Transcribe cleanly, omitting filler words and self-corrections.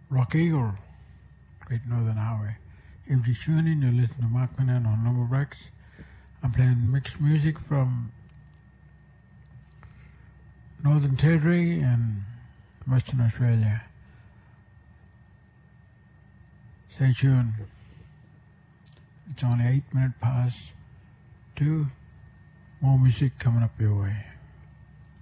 Rock Eagle, Great Northern Highway. If you tune in, you listen to Mark Minen on Number Breaks. I'm playing mixed music from Northern Territory and Western Australia. Stay tuned. It's only 8 minutes past 2. More music coming up your way.